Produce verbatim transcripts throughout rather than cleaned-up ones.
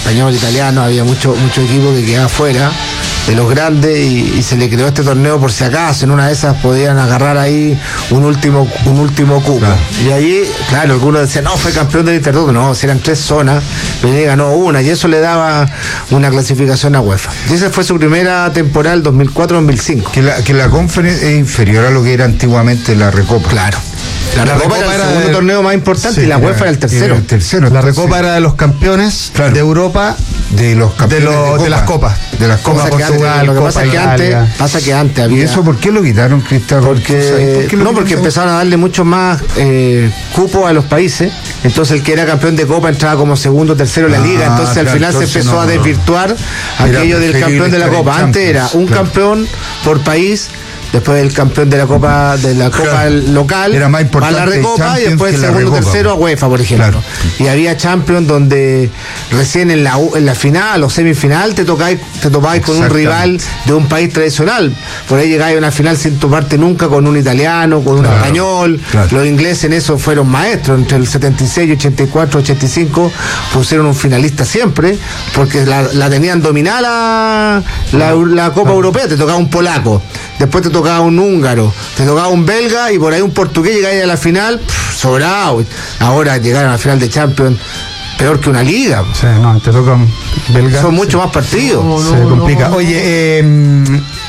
español, italiano, había mucho, mucho equipo que quedaba fuera de los grandes y, y se le creó este torneo por si acaso, en una de esas podían agarrar ahí un último un último cupo. Claro. Y ahí, claro, algunos decían, no, fue campeón del Intertoto, no, si eran tres zonas, Pellegrini ganó una y eso le daba una clasificación a UEFA. Y esa fue su primera temporada, dos mil cuatro dos mil cinco. Que la, que la Conference es inferior a lo que era antiguamente la Recopa. Claro. La, la Recopa, Recopa era el segundo de... torneo más importante, sí, y la UEFA era el tercero. El tercero la Recopa era de los campeones, claro, de Europa, de los campeones de, lo, de, de las copas. De las copas Portugal, lo que pasa que antes, pasa que antes había... ¿Y eso por qué lo quitaron, Cristóbal? Porque, ¿Por qué no, porque empezaron a darle mucho más eh, cupo a los países. Entonces el que era campeón de Copa entraba como segundo, tercero en la ah, liga. Entonces claro, al final se empezó no, a desvirtuar no. aquello del campeón de la Copa. Antes era un claro. campeón por país. Después el campeón de la Copa de la Copa claro. local era más importante a la Recopa y después el segundo tercero a UEFA, por ejemplo. Claro. Y había Champions donde recién en la en la final o semifinal te tocáis te topáis con un rival de un país tradicional. Por ahí llegáis a una final sin toparte nunca con un italiano, con un claro. español. Claro. Los ingleses en eso fueron maestros. Entre el setenta y seis, ochenta y cuatro, ochenta y cinco pusieron un finalista siempre porque la, la tenían dominada la, la, la Copa claro. Europea. Te tocaba un polaco. Después te tocaba un húngaro, te tocaba un belga y por ahí un portugués, llegáis a la final, pff, sobrado. Ahora llegar a la final de Champions, peor que una liga. Sí, no, te tocan belgas. Son mucho sí. más partidos. No, no, se complica. No. Oye, eh,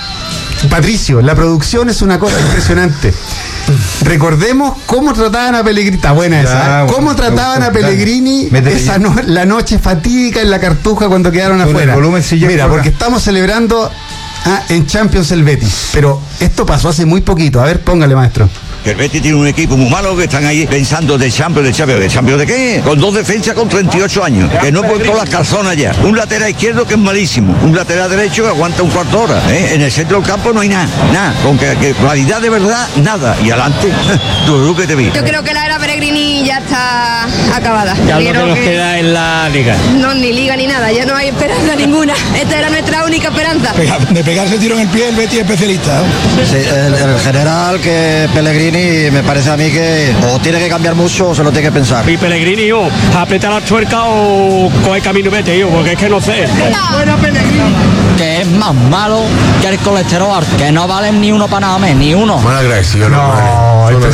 Patricio, la producción es una cosa impresionante. Recordemos cómo trataban a Pellegrini. Está buena esa. Ya, ¿Cómo trataban a Pellegrini esa no, la noche fatídica en la Cartuja cuando quedaron Con afuera? Mira, porque estamos celebrando Ah, en Champions el Betis, pero esto pasó hace muy poquito. A ver, póngale, maestro. El Betis tiene un equipo muy malo que están ahí pensando de Champions, de Champions, de Champions de qué? Con dos defensas con treinta y ocho años, que no pueden con las calzonas ya. Un lateral izquierdo que es malísimo, un lateral derecho que aguanta un cuarto hora. ¿eh? En el centro del campo no hay nada, nada. Con que, que cualidad de verdad, nada. Y adelante, tú que te vi. Yo creo que la era Pellegrini ya está acabada. Ya lo que nos que... queda en la liga. No, ni liga ni nada, ya no hay esperanza ninguna. Esta era nuestra única esperanza. De pegarse el tiro en el pie, el Betis especialista. ¿eh? Sí, el, el general que Pellegrini me parece a mí que o tiene que cambiar mucho o se lo tiene que pensar. Y Pellegrini, yo, apretar la tuerca o coger camino vete, yo, porque es que no sé. Bueno, Pellegrini. Que es más malo que el colesterol alto, que no valen ni uno para nada más, ni uno. Buena agradecido, no, no,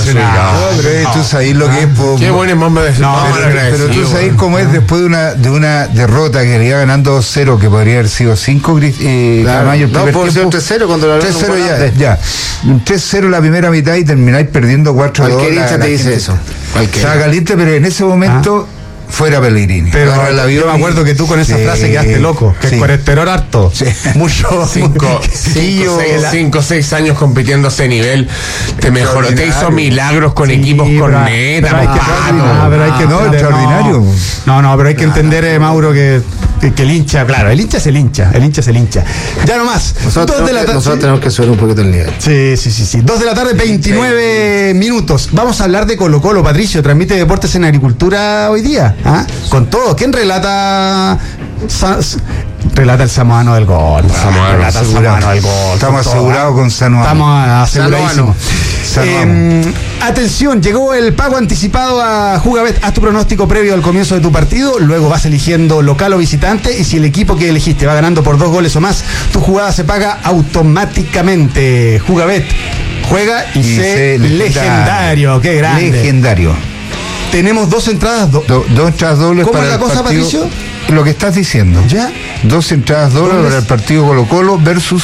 tú sabes lo que es. Qué buen hermano de no, pero, pero tú sabes cómo es después de una de una derrota que le iba ganando dos cero, que podría haber sido cinco, eh, claro. Camayo, el no, puede ser tres cero cuando la tres cero ya, ya. tres cero la primera mitad y termináis perdiendo cuatro dos. Cualquier hincha te dice eso. Estaba caliente, pero en ese momento... ¿Ah? Fuera Pellegrini. Pero la yo me acuerdo que tú con esa sí, frase quedaste loco. Que sí. el colesterol harto. Sí. Mucho. Cinco, cinco, seis, cinco, seis años compitiendo a ese nivel. Te mejoró, te hizo milagros con sí, equipos con neta. Pero hay que, no, pero hay que no, extraordinario. No, no, pero hay que entender, eh, Mauro, que, que, que el hincha, claro, el hincha es el hincha, el hincha es el hincha. Ya nomás. Nosotros, dos de la la tarde, nosotros tenemos que subir un poquito el nivel. Sí, sí, sí, sí. Dos de la tarde, veintinueve sí. minutos. Vamos a hablar de Colo Colo. Patricio, transmite Deportes en Agricultura hoy día. ¿Ah? Con todo. ¿Quién relata? Sa- relata el samoano del gol. Samoano, relata el samoano del gol. Estamos asegurados con Samoano. Estamos aseguradísimos. Eh, atención, llegó el pago anticipado a Jugabet. Haz tu pronóstico previo al comienzo de tu partido, luego vas eligiendo local o visitante y si el equipo que elegiste va ganando por dos goles o más, tu jugada se paga automáticamente. Jugabet, juega y, y sé legendario. legendario. Qué grande. Legendario. Tenemos dos entradas do- do- dos entradas dobles ¿Cómo para es la el cosa, partido, Patricio? Lo que estás diciendo. ¿Ya? Dos entradas dobles, dobles para el partido Colo Colo versus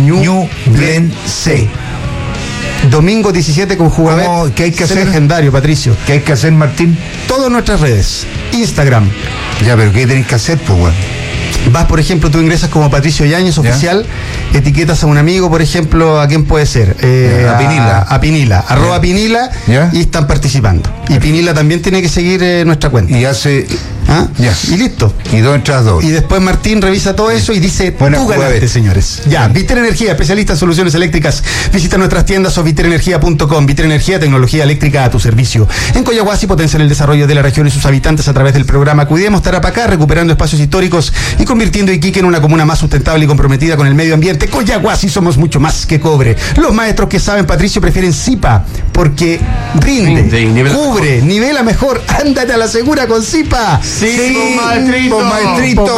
Ñublense. Domingo diecisiete con Jugabet. Oh, ¿qué hay que hacer? Legendario, Patricio. ¿Qué hay que hacer, Martín? Todas nuestras redes. Instagram. Ya, pero ¿qué tenés que hacer, pues, bueno? Vas, por ejemplo, tú ingresas como Patricio Yáñez oficial, ¿ya? Etiquetas a un amigo, por ejemplo, ¿a quién puede ser? Eh, a, a Pinila. A, a Pinila, ¿ya? Arroba Pinila, ¿ya? Y están participando. Y Pinila también tiene que seguir eh, nuestra cuenta. Y hace... ¿Ah? Ya. Y listo. Y dos entradas dobles. Y después Martín revisa todo eso y dice, buena tú ganaste, jugada, señores. Ya, Viter Energía, especialista en soluciones eléctricas. Visita nuestras tiendas o viter energía punto com. Viter Energía, tecnología eléctrica a tu servicio. En Coyahuasi potencian el desarrollo de la región y sus habitantes a través del programa Cuidemos Tarapacá, recuperando espacios históricos y convirtiendo Iquique en una comuna más sustentable y comprometida con el medio ambiente. Coyahuasi somos mucho más que cobre. Los maestros que saben, Patricio, prefieren Zipa porque rinde, rinde nivela cubre, mejor. nivela mejor. Ándate a la segura con Zipa. Sí, sí maestrito. maestrito.